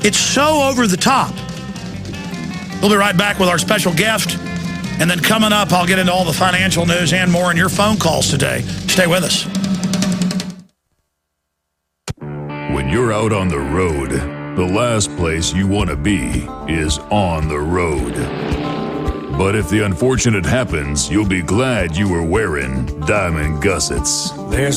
It's so over the top. We'll be right back with our special guest. And then coming up, I'll get into all the financial news and more in your phone calls today. Stay with us. When you're out on the road, the last place you want to be is on the road. But if the unfortunate happens, you'll be glad you were wearing diamond gussets. There's